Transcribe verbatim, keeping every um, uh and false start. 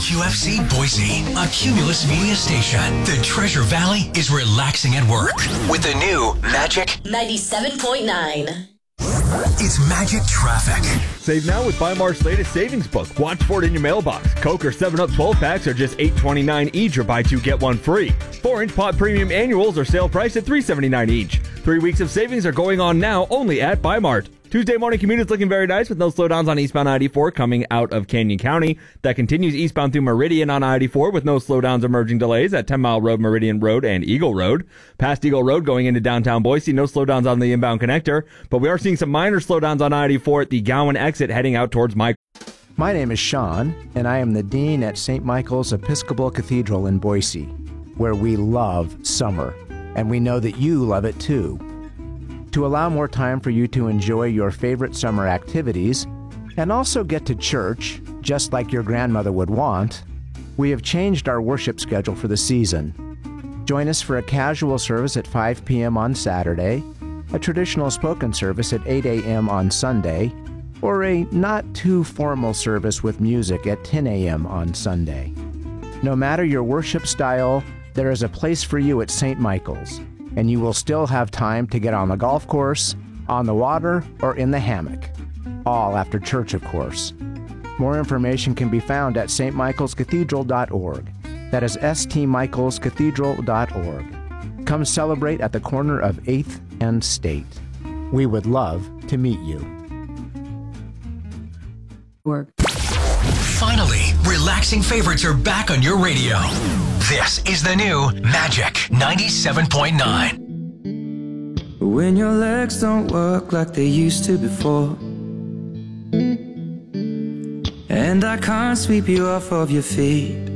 W F C Boise, a Cumulus Media station. The Treasure Valley is relaxing at work with the new Magic ninety-seven point nine. It's Magic Traffic. Save now with Bi-Mart's latest savings book. Watch for it in your mailbox. Coke or seven up twelve packs are just eight twenty-nine each or buy two, get one free. four inch Pot Premium Annuals are sale priced at three seventy-nine each. Three weeks of savings are going on now only at Bi-Mart. Tuesday morning commute is looking very nice with no slowdowns on eastbound I eighty-four coming out of Canyon County. That continues eastbound through Meridian on I eighty-four with no slowdowns or merging delays at ten mile Road, Meridian Road, and Eagle Road. Past Eagle Road going into downtown Boise, no slowdowns on the inbound connector, but we are seeing some minor slowdowns on I eighty-four at the Gowan exit heading out towards Mike. My name is Sean, and I am the Dean at Saint Michael's Episcopal Cathedral in Boise, where we love summer, and we know that you love it too. To allow more time for you to enjoy your favorite summer activities and also get to church, just like your grandmother would want, we have changed our worship schedule for the season. Join us for a casual service at five p.m. on Saturday, a traditional spoken service at eight a.m. on Sunday, or a not-too-formal service with music at ten a.m. on Sunday. No matter your worship style, there is a place for you at Saint Michael's, and you will still have time to get on the golf course, on the water, or in the hammock. All after church, of course. More information can be found at s t michaels cathedral dot org. That is s t michaels cathedral dot org. Come celebrate at the corner of eighth and State. We would love to meet you. Work. Finally, relaxing favorites are back on your radio. This is the new Magic ninety-seven point nine. When your legs don't work like they used to before, and I can't sweep you off of your feet,